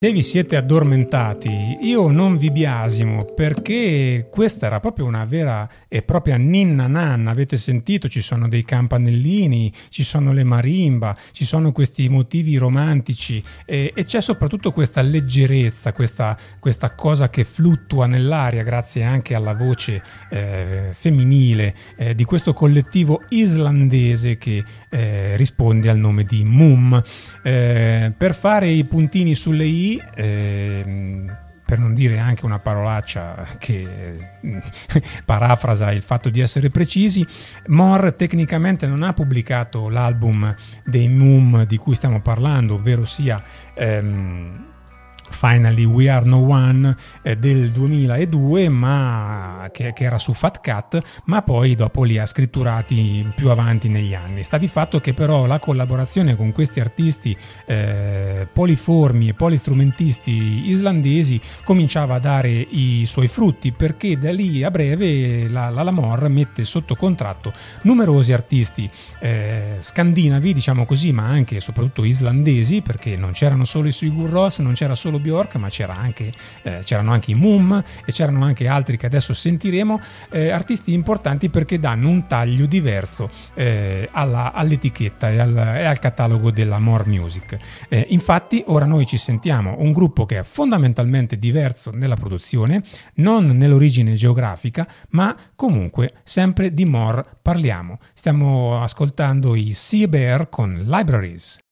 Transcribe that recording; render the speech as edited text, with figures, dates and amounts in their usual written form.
Se vi siete addormentati, io non vi biasimo perché questa era proprio una vera e propria ninna nanna. Avete sentito? Ci sono dei campanellini, ci sono le marimba, ci sono questi motivi romantici e c'è soprattutto questa leggerezza, questa cosa che fluttua nell'aria grazie anche alla voce femminile di questo collettivo islandese che risponde al nome di Mum. Per fare i puntini sulle i, per non dire anche una parolaccia che parafrasa il fatto di essere precisi, Mor tecnicamente non ha pubblicato l'album dei Mum di cui stiamo parlando, ovvero sia Finally We Are No One del 2002, ma che era su Fat Cat, ma poi dopo li ha scritturati più avanti negli anni. Sta di fatto che però la collaborazione con questi artisti poliformi e polistrumentisti islandesi cominciava a dare i suoi frutti, perché da lì a breve la Mor mette sotto contratto numerosi artisti scandinavi, diciamo così, ma anche e soprattutto islandesi, perché non c'erano solo i Sigur Rós, non c'era solo Björk, ma c'erano anche i Mum e c'erano anche altri che adesso sentiremo, artisti importanti perché danno un taglio diverso all'etichetta e al catalogo della More Music. Infatti ora noi ci sentiamo un gruppo che è fondamentalmente diverso nella produzione, non nell'origine geografica, ma comunque sempre di More parliamo. Stiamo ascoltando i Sea Bear con Libraries.